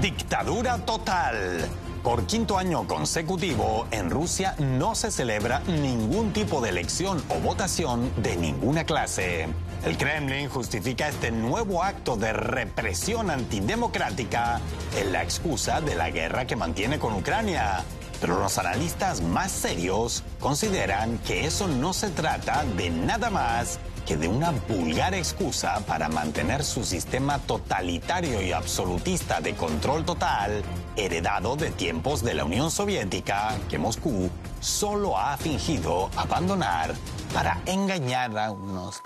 Dictadura total. Por quinto año consecutivo, en Rusia no se celebra ningún tipo de elección o votación de ninguna clase. El Kremlin justifica este nuevo acto de represión antidemocrática en la excusa de la guerra que mantiene con Ucrania. Pero los analistas más serios consideran que eso no se trata de nada más que de una vulgar excusa para mantener su sistema totalitario y absolutista de control total, heredado de tiempos de la Unión Soviética, que Moscú solo ha fingido abandonar para engañar a unos...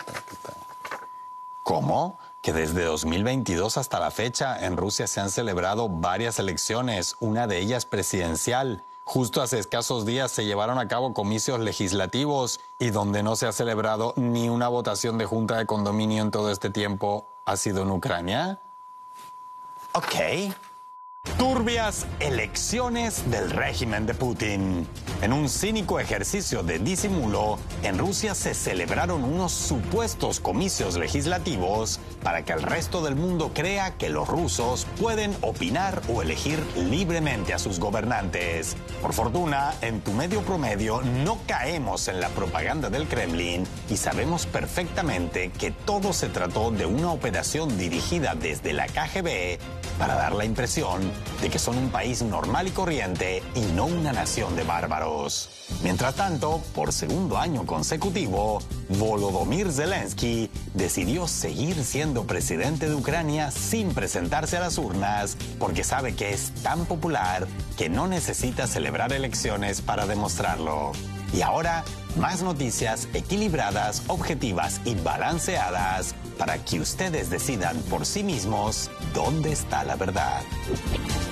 ¿Cómo? Que desde 2022 hasta la fecha en Rusia se han celebrado varias elecciones, una de ellas presidencial. Justo hace escasos días se llevaron a cabo comicios legislativos y donde no se ha celebrado ni una votación de junta de condominio en todo este tiempo ha sido en Ucrania. Ok. Turbias elecciones del régimen de Putin. En un cínico ejercicio de disimulo, en Rusia se celebraron unos supuestos comicios legislativos para que el resto del mundo crea que los rusos pueden opinar o elegir libremente a sus gobernantes. Por fortuna, en Tu Medio Promedio no caemos en la propaganda del Kremlin y sabemos perfectamente que todo se trató de una operación dirigida desde la KGB para dar la impresión de que son un país normal y corriente y no una nación de bárbaros. Mientras tanto, por segundo año consecutivo, Volodymyr Zelensky decidió seguir siendo presidente de Ucrania sin presentarse a las urnas porque sabe que es tan popular que no necesita celebrar elecciones para demostrarlo. Y ahora, más noticias equilibradas, objetivas y balanceadas para que ustedes decidan por sí mismos dónde está la verdad.